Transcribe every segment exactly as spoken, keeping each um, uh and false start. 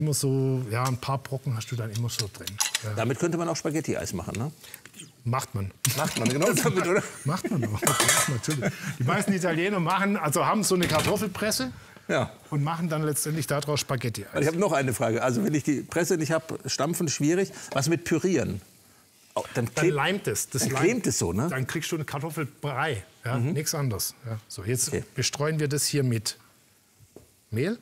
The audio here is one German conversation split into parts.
immer so, ja, ein paar Brocken hast du dann immer so drin. Ja. Damit könnte man auch Spaghetti-Eis machen, ne? Macht man. Macht man, genau damit, oder? Macht man auch, natürlich. Die meisten Italiener machen, also haben so eine Kartoffelpresse ja. und machen dann letztendlich daraus Spaghetti-Eis. Ich habe noch eine Frage. Also wenn ich die Presse nicht habe, stampfen schwierig. Was mit Pürieren? Oh, dann, dann leimt es. Das dann leimt, klebt es so, ne? Dann kriegst du einen Kartoffelbrei, ja, mhm. nichts anderes. Ja. So, jetzt okay. bestreuen wir das hier mit Mehl.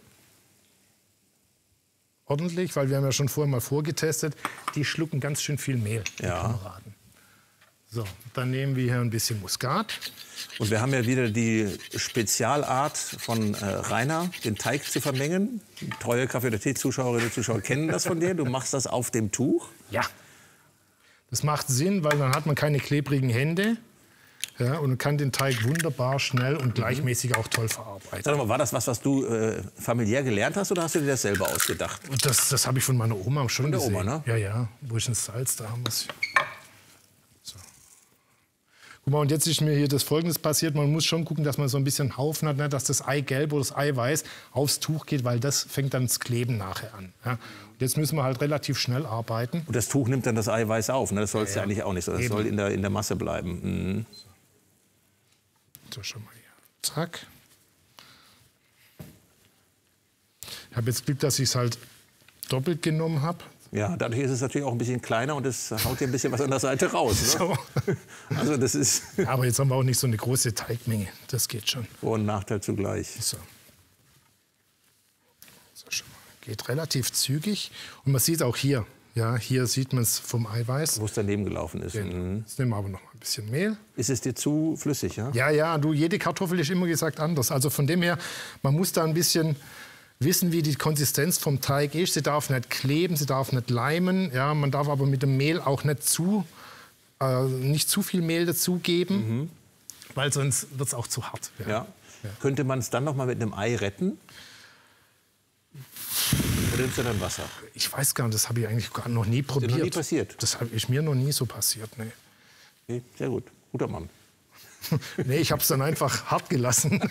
Ordentlich, weil wir haben ja schon vorher mal vorgetestet, die schlucken ganz schön viel Mehl, die ja. Kameraden. So, dann nehmen wir hier ein bisschen Muskat. Und wir haben ja wieder die Spezialart von äh, Rainer, den Teig zu vermengen. Treue Kaffee- oder Tee-Zuschauerinnen und Zuschauer kennen das von dir. Du machst das auf dem Tuch. Ja. Das macht Sinn, weil dann hat man keine klebrigen Hände. Ja, und kann den Teig wunderbar, schnell und gleichmäßig auch toll verarbeiten. Sag mal, war das was, was du äh, familiär gelernt hast, oder hast du dir das selber ausgedacht? Und das das habe ich von meiner Oma schon von der gesehen. Oma, ne? Ja, ja. Wo ist das Salz? Da haben wir es. So. Guck mal, und jetzt ist mir hier das Folgendes passiert. Man muss schon gucken, dass man so ein bisschen Haufen hat, ne, dass das Eigelb oder das Eiweiß aufs Tuch geht, weil das fängt dann das Kleben nachher an. Ja. Und jetzt müssen wir halt relativ schnell arbeiten. Und das Tuch nimmt dann das Eiweiß auf, ne? Das soll es ja, ja. ja eigentlich auch nicht so. Das Eben. soll in der, in der Masse bleiben. Mhm. So, schon mal hier. Zack. Ich habe jetzt Glück, dass ich es halt doppelt genommen habe. Ja, dadurch ist es natürlich auch ein bisschen kleiner und es haut hier ein bisschen was an der Seite raus. Ne? So. Also das ist ja, aber jetzt haben wir auch nicht so eine große Teigmenge. Das geht schon. Vor- und Nachteil zugleich. So. So, schon mal. Geht relativ zügig. Und man sieht auch hier, ja, hier sieht man es vom Eiweiß. Wo es daneben gelaufen ist. Genau. Mhm. Jetzt nehmen wir aber noch mal ein bisschen Mehl. Ist es dir zu flüssig, ja? Ja, ja, du, jede Kartoffel ist immer gesagt anders. Also von dem her, man muss da ein bisschen wissen, wie die Konsistenz vom Teig ist. Sie darf nicht kleben, sie darf nicht leimen. Ja, man darf aber mit dem Mehl auch nicht zu, äh, nicht zu viel Mehl dazugeben, mhm. weil sonst wird es auch zu hart. Ja. Ja. Ja. Könnte man es dann noch mal mit einem Ei retten? Oder nimmst du dann Wasser? Ich weiß gar nicht, das habe ich eigentlich gar noch nie probiert. Ist dir noch nie passiert? Das ist mir noch nie so passiert, nee. Okay, sehr gut. Guter Mann. Nee, ich habe es dann einfach hart gelassen.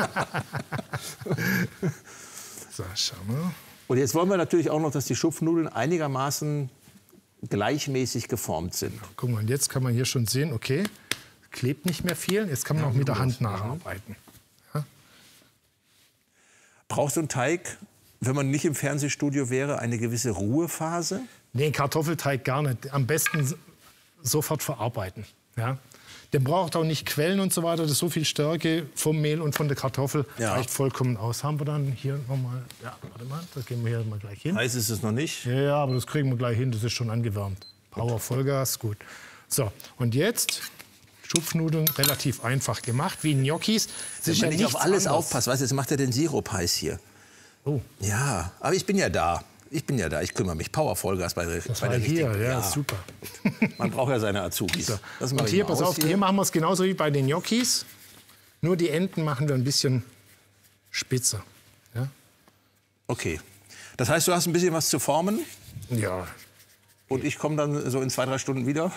So, schau mal. Und jetzt wollen wir natürlich auch noch, dass die Schupfnudeln einigermaßen gleichmäßig geformt sind. Ja, guck mal, jetzt kann man hier schon sehen, okay, klebt nicht mehr viel. Jetzt kann man ja, auch mit der Hand nacharbeiten. Ja. Braucht so ein Teig, wenn man nicht im Fernsehstudio wäre, eine gewisse Ruhephase? Nee, Kartoffelteig gar nicht. Am besten sofort verarbeiten. Ja. Der braucht auch nicht Quellen und so weiter. Das ist so viel Stärke vom Mehl und von der Kartoffel. Ja. Reicht vollkommen aus. Haben wir dann hier nochmal. Ja, warte mal, da gehen wir hier mal gleich hin. Heiß ist es noch nicht? Ja, ja, aber das kriegen wir gleich hin. Das ist schon angewärmt. Power, Vollgas, gut. So, und jetzt Schupfnudeln, relativ einfach gemacht, wie Gnocchis. Wenn man nicht auf alles aufpasst, weißt du, jetzt macht er den Sirup heiß hier. Oh. Ja, aber ich bin ja da. Ich bin ja da, ich kümmere mich. Power Vollgas bei, das bei war der hier, richtigen. ja, Ja, super. Man braucht ja seine Azubis. So. Das Und hier, pass auf, hier. hier machen wir es genauso wie bei den Gnocchis. Nur die Enden machen wir ein bisschen spitzer. Ja? Okay. Das heißt, du hast ein bisschen was zu formen? Ja. Und ich komme dann so in zwei, drei Stunden wieder?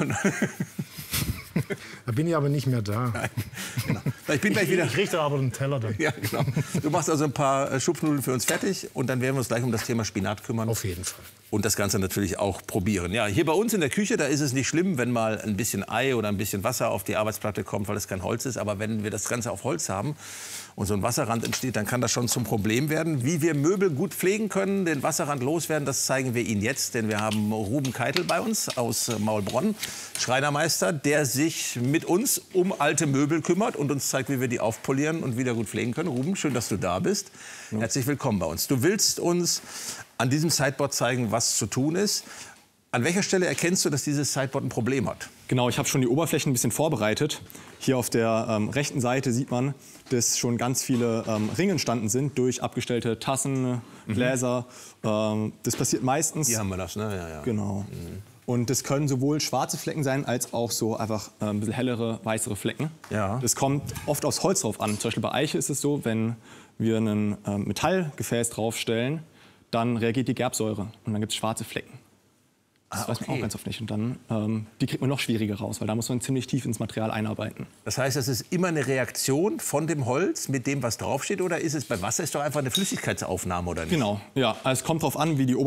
Da bin ich aber nicht mehr da. Nein, genau. Ich bin gleich wieder. Ich richte aber den Teller dann. Ja, genau. Du machst also ein paar Schupfnudeln für uns fertig und dann werden wir uns gleich um das Thema Spinat kümmern. Auf jeden Fall. Und das Ganze natürlich auch probieren. Ja, hier bei uns in der Küche, da ist es nicht schlimm, wenn mal ein bisschen Ei oder ein bisschen Wasser auf die Arbeitsplatte kommt, weil es kein Holz ist. Aber wenn wir das Ganze auf Holz haben und so ein Wasserrand entsteht, dann kann das schon zum Problem werden. Wie wir Möbel gut pflegen können, den Wasserrand loswerden, das zeigen wir Ihnen jetzt. Denn wir haben Ruben Keitel bei uns aus Maulbronn, Schreinermeister, der sich mit uns um alte Möbel kümmert und uns zeigt, wie wir die aufpolieren und wieder gut pflegen können. Ruben, schön, dass du da bist. Ja. Herzlich willkommen bei uns. Du willst uns an diesem Sideboard zeigen, was zu tun ist. An welcher Stelle erkennst du, dass dieses Sideboard ein Problem hat? Genau, ich habe schon die Oberflächen ein bisschen vorbereitet. Hier auf der ähm, rechten Seite sieht man, dass schon ganz viele ähm, Ringe entstanden sind durch abgestellte Tassen, mhm. Gläser. Ähm, das passiert meistens. Hier haben wir das, ne? Ja, ja. Genau. Mhm. Und das können sowohl schwarze Flecken sein, als auch so einfach äh, ein bisschen hellere, weißere Flecken. Ja. Das kommt oft aufs Holz drauf an. Zum Beispiel bei Eiche ist es so, wenn wir ein äh, Metallgefäß draufstellen, dann reagiert die Gerbsäure und dann gibt es schwarze Flecken. Das ah, okay. weiß man auch ganz oft nicht. Und dann, ähm, die kriegt man noch schwieriger raus, weil da muss man ziemlich tief ins Material einarbeiten. Das heißt, das ist immer eine Reaktion von dem Holz mit dem, was draufsteht? Oder ist es bei Wasser ist doch einfach eine Flüssigkeitsaufnahme, oder nicht? Genau, ja. Also es kommt darauf an, wie die Oberfläche